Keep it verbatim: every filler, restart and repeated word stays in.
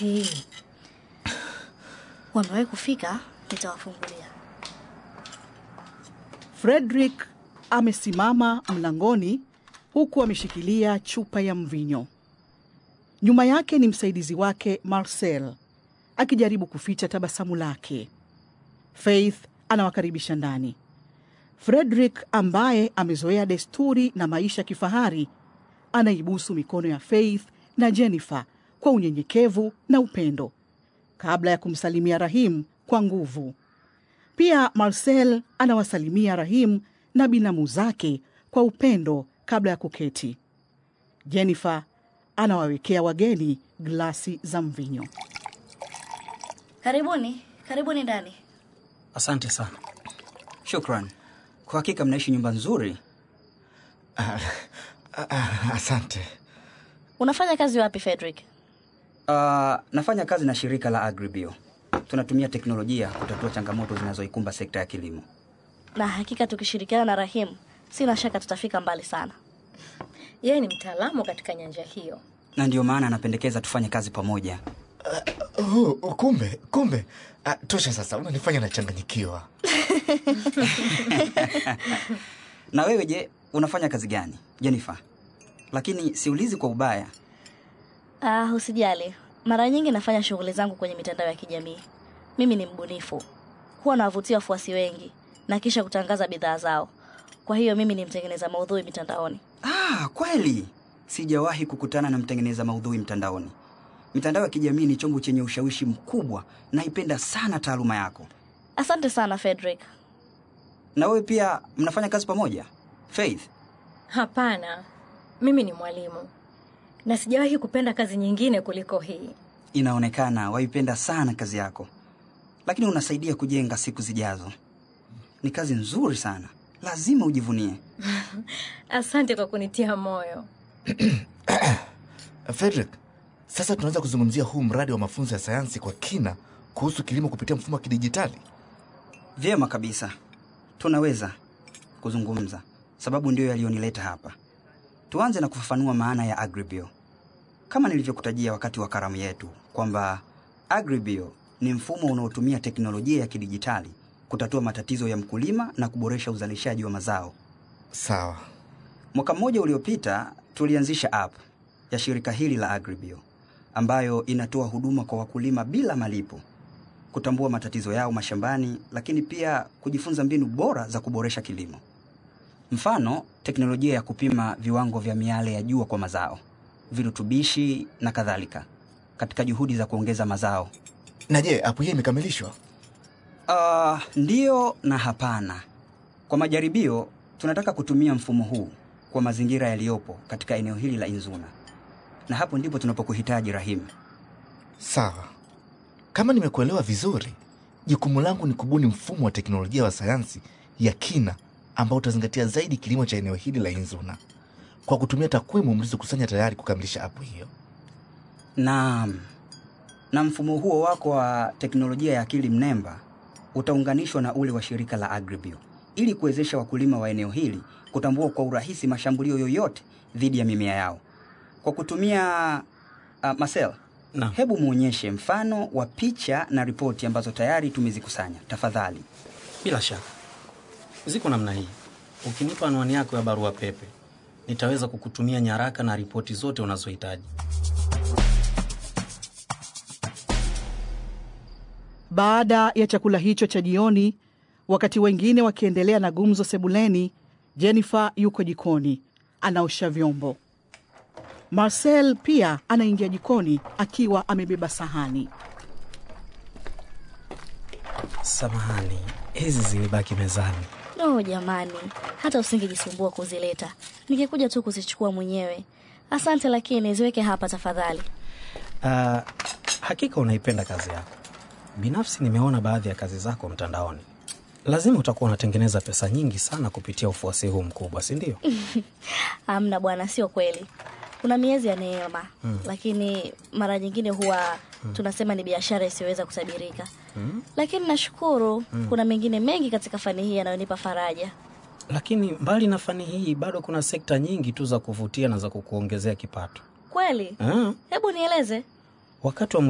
keti. Wamewahi kufika, nitawafungulia. Frederick amesimama mlangoni huku ameshikilia chupa ya mvinyo. Nyuma yake ni msaidizi wake Marcel, akijaribu kuficha tabasamu lake. Faith anawakaribisha ndani. Frederick, ambaye amezoea desturi na maisha kifahari, anaibusu mikono ya Faith na Jennifer kwa unyenyekevu na upendo, kabla ya kumsalimia Rahim kwa nguvu. Pia Marcel anawasalimia Rahim na binamu zake kwa upendo kabla ya kuketi. Jennifer anawawekea wageni glasi za mvinyo. Karibuni, karibuni ndani. Asante sana. Shukran. Kwa hakika mnaishi nyumba nzuri. Ah, ah, asante. Unafanya kazi wapi, Frederick? Uh, nafanya kazi na shirika la Agribio. Tunatumia teknolojia kutatua changamoto zinazoikumba sekta ya kilimo. Na hakika tukishirikiana na Rahim, sina shaka tutafika mbali sana. Yeye ni mtaalamu katika nyanja hiyo. Na ndio maana anapendekeza tufanye kazi pamoja. Uh, uh, kumbe, kumbe. Uh, tosha sasa, unanifanya nachanganyikiwa. Na wewe je, unafanya kazi gani, Jennifer? Lakini siulizi kwa ubaya. Ah, uh, usijali. Mara nyingi nafanya shughuli zangu kwenye mitandao ya kijamii. Mimi ni mbunifu. Huwa nawavutia wafuasi wengi na kisha kutangaza bidhaa zao. Kwa hiyo mimi ni mtengeneza maudhui mitandaoni. Ah, kweli? Sijawahi kukutana na mtengeneza maudhui mtandaoni. Mitandao ya kijamii ni chombo chenye ushawishi mkubwa, naipenda sana taaluma yako. Asante sana, Frederick. Na wewe pia mnafanya kazi pamoja, Faith? Hapana. Mimi ni mwalimu. Na sijawahi kupenda kazi nyingine kuliko hii. Inaonekana waipenda sana kazi yako. Lakini unasaidia kujenga siku zijazo. Ni kazi nzuri sana. Lazima ujivunie. Asante kwa kunitia moyo. Frederick, sasa tunaweza kuzungumzia huu mradi wa mafunzo ya sayansi kwa kina kuhusu kilimo kupitia mfumo wa kidijitali? Vyema kabisa. Tunaweza kuzungumza, sababu ndio yalionileta hapa. Tuanze na kufafanua maana ya Agribio. Kama nilivyokutajia wakati wa karamu yetu, kwamba Agribio ni mfumo unaotumia teknolojia ya kidijitali kutatua matatizo ya mkulima na kuboresha uzalishaji wa mazao. Sawa. Mwaka mmoja uliopita tulianzisha app ya shirika hili la Agribio, ambayo inatoa huduma kwa wakulima bila malipo, kutambua matatizo yao mashambani, lakini pia kujifunza mbinu bora za kuboresha kilimo. Mfano, teknolojia ya kupima viwango vya miale ya jua kwa mazao, virutubishi na kadhalika, katika juhudi za kuongeza mazao. Na je, app hii imekamilishwa? Uh, ndio na hapana. Kwa majaribio, tunataka kutumia mfumo huu kwa mazingira yaliyopo katika eneo hili la Inzuna. Na hapo ndipo tunapokuhitaji, Rahim. Sawa. Kama nimekuelewa vizuri, jukumu langu ni kubuni mfumo wa teknolojia wa sayansi ya kina ambao utazingatia zaidi kilimo cha eneo hili la Inzuna, kwa kutumia takwimu mlizokusanya tayari kukamilisha app hiyo. Naam. Na mfumo huo wako wa teknolojia ya akili mnemba utaunganishwa na ule wa shirika la Agribio, ili kuwezesha wakulima wa eneo hili kutambua kwa urahisi mashambulio yoyote dhidi ya mimea yao. Kwa kutumia uh, Marcel, na hebu muonyeshe mfano wa picha na ripoti ambazo tayari tumezikusanya, tafadhali. Bila shaka. Ziko namna hii. Ukinipa anwani yako ya barua pepe, nitaweza kukutumia nyaraka na ripoti zote unazohitaji. Baada ya chakula hicho cha jioni, wakati wengine wakiendelea na gumzo sebuleni, Jennifer yuko jikoni, anaosha vyombo. Marcel pia anaingia jikoni akiwa amebeba sahani. Samahani, hizi zilibaki mezani. No jamani, hata usingejisumbua kuzileta. Ningekuja tu kuzichukua mwenyewe. Asante, lakini ziweke hapa tafadhali. Uh, hakika unaipenda kazi yako. Binafsi nimeona baadhi ya kazi zako mtandaoni. Lazima utakuwa unatengeneza pesa nyingi sana kupitia ufuasi huu mkubwa, si ndio? Hamna bwana, sio kweli. Kuna miezi ya neema, hmm. lakini mara nyingine huwa hmm. tunasema ni biashara isiyoweza kutabirika. Hmm. Lakini nashukuru hmm. kuna mengine mengi katika fani hii yanayonipa faraja. Lakini mbali na fani hii bado kuna sekta nyingi tu za kuvutia na za kukuongezea kipato. Kweli? Hmm. Hebu nieleze. Wakati wa